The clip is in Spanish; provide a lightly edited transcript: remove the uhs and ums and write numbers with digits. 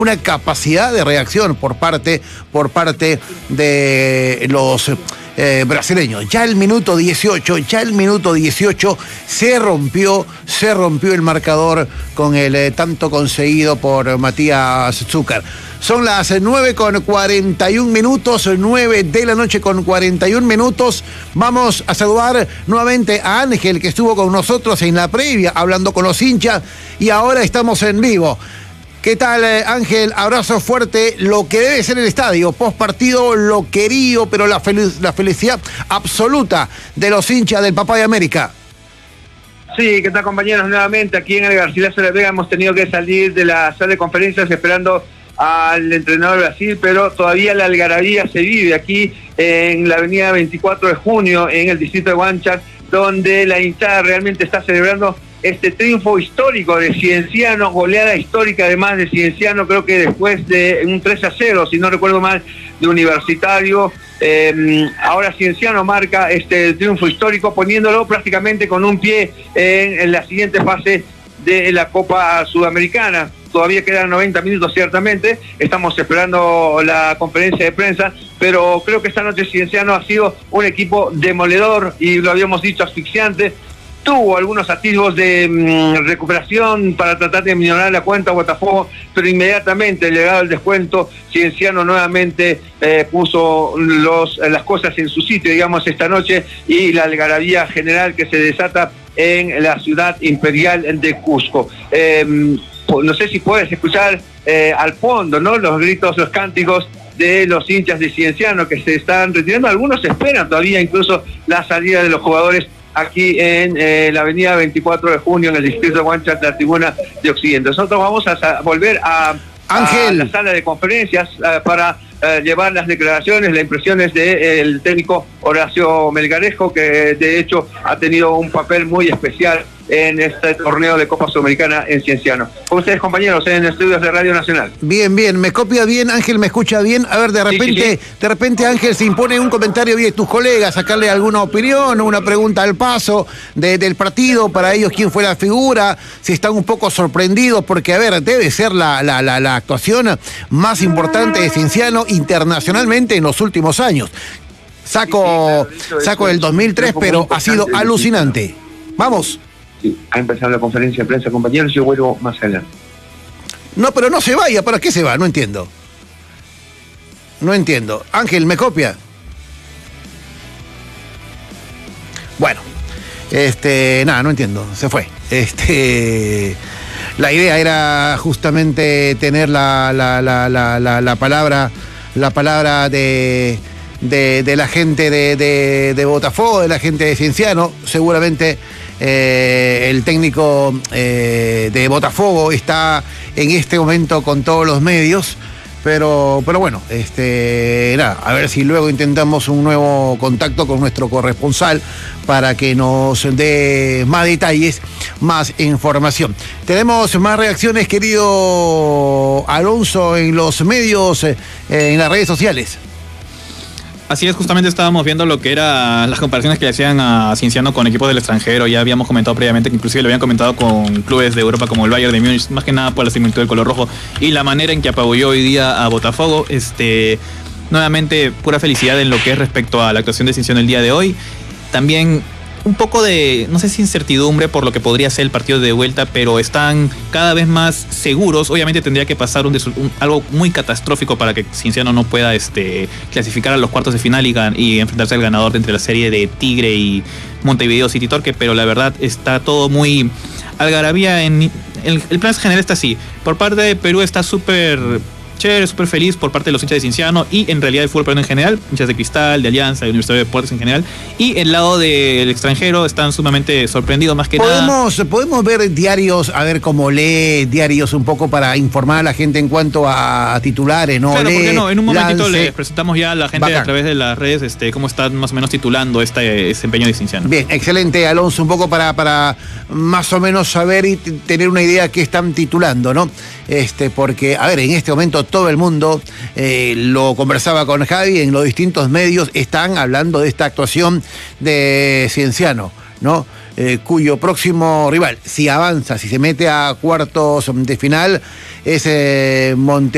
una capacidad de reacción por parte de los brasileños. Ya el minuto 18 se rompió el marcador con el tanto conseguido por Matías Zúcar. Son las 9:41 minutos, 9 de la noche con 41 minutos. Vamos a saludar nuevamente a Ángel, que estuvo con nosotros en la previa, hablando con los hinchas, y ahora estamos en vivo. ¿Qué tal, Ángel? Abrazo fuerte. Lo que debe ser el estadio, post partido, lo querido, pero la felicidad absoluta de los hinchas del Papá de América. Sí, ¿qué tal, compañeros? Nuevamente aquí en el Garcilaso de Vega hemos tenido que salir de la sala de conferencias esperando al entrenador de Brasil, pero todavía la algarabía se vive aquí en la avenida 24 de junio, en el distrito de Huanchac, donde la hinchada realmente está celebrando este triunfo histórico de Cienciano, goleada histórica además de Cienciano, creo que después de un 3-0, si no recuerdo mal, de Universitario. Ahora Cienciano marca este triunfo histórico, poniéndolo prácticamente con un pie en la siguiente fase de la Copa Sudamericana. Todavía quedan 90 minutos ciertamente, estamos esperando la conferencia de prensa, pero creo que esta noche Cienciano ha sido un equipo demoledor y lo habíamos dicho, asfixiante. Tuvo algunos atisbos de recuperación para tratar de minorar la cuenta a Botafogo, pero inmediatamente llegado el descuento, Cienciano nuevamente puso las cosas en su sitio, digamos, esta noche, y la algarabía general que se desata en la ciudad imperial de Cusco. No sé si puedes escuchar al fondo, ¿no?, los gritos, los cánticos de los hinchas de Cienciano que se están retirando. Algunos esperan todavía incluso la salida de los jugadores aquí en la avenida 24 de junio, en el distrito de Huanchac, la tribuna de Occidente. Nosotros vamos a volver a la sala de conferencias para llevar las declaraciones, las impresiones del técnico Horacio Melgarejo, que de hecho ha tenido un papel muy especial en este torneo de Copa Sudamericana en Cienciano. Con ustedes, compañeros, en estudios de Radio Nacional. Bien, me copia bien, Ángel, me escucha bien. A ver, de repente, Ángel, se impone un comentario bien de tus colegas, sacarle alguna opinión, una pregunta al paso del partido, para ellos quién fue la figura, si están un poco sorprendidos, porque, a ver, debe ser la actuación más importante de Cienciano internacionalmente en los últimos años. Saco el 2003, pero ha sido alucinante. Vamos. Sí, ha empezado la conferencia de prensa, compañeros, yo vuelvo más adelante. No, pero no se vaya, ¿para qué se va? No entiendo. Ángel, ¿me copia? Bueno, nada, no entiendo, se fue. La idea era justamente tener la palabra de la gente de Botafogo, de la gente de Cienciano. Seguramente el técnico de Botafogo está en este momento con todos los medios, pero bueno, nada, a ver si luego intentamos un nuevo contacto con nuestro corresponsal para que nos dé más detalles, más información. Tenemos más reacciones, querido Alonso, en los medios, en las redes sociales. Así es, justamente estábamos viendo lo que eran las comparaciones que le hacían a Cienciano con equipos del extranjero. Ya habíamos comentado previamente que inclusive lo habían comentado con clubes de Europa como el Bayern de Múnich, más que nada por la similitud del color rojo y la manera en que apabulló hoy día a Botafogo. Nuevamente, pura felicidad en lo que es respecto a la actuación de Cienciano el día de hoy. También un poco de, no sé si incertidumbre por lo que podría ser el partido de vuelta, pero están cada vez más seguros. Obviamente tendría que pasar algo muy catastrófico para que Cienciano no pueda clasificar a los cuartos de final y enfrentarse al ganador de entre la serie de Tigre y Montevideo City Torque, pero la verdad está todo muy algarabía. El plan general está así. Por parte de Perú está súper chévere, súper feliz por parte de los hinchas de Cienciano y en realidad el fútbol peruano en general, hinchas de Cristal, de Alianza, de Universidad de Deportes en general, y el lado del extranjero están sumamente sorprendidos más que nada. ¿Podemos ver diarios, a ver cómo lee diarios un poco para informar a la gente en cuanto a titulares, ¿no? Claro, lee, ¿por qué no? En un momentito lance. les presentamos ya a la gente a través de las redes cómo están más o menos titulando este desempeño de Cienciano. Bien, excelente, Alonso, un poco para más o menos saber y tener una idea qué están titulando, ¿no? Porque, a ver, en este momento todo el mundo, lo conversaba con Javi, en los distintos medios están hablando de esta actuación de Cienciano, ¿no? Cuyo próximo rival, si avanza, si se mete a cuartos de final, es Montevideo.